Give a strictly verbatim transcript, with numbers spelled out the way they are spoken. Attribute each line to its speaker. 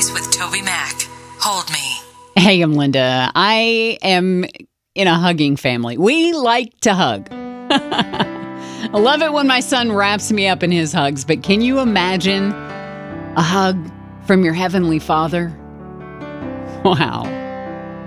Speaker 1: Stories with Toby Mac. Hold me.
Speaker 2: Hey, I'm Linda. I am in a hugging family. We like to hug. I love it when my son wraps me up in his hugs, but can you imagine a hug from your Heavenly Father? Wow.